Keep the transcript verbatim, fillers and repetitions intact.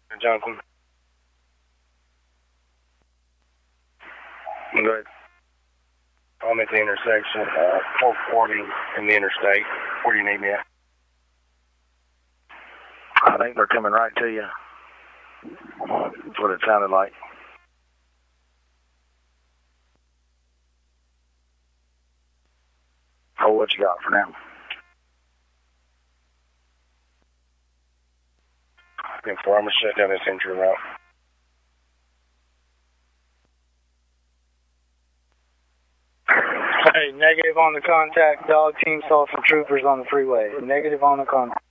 Jonathan. Go ahead. I'm at the intersection, uh, four forty in the interstate. Where do you need me at? I think they're coming right to you. That's what it sounded like. Oh, what you got for now? ten four, I'm going to shut down this entry route. Hey, negative on the contact. Dog team saw some troopers on the freeway. Negative on the contact.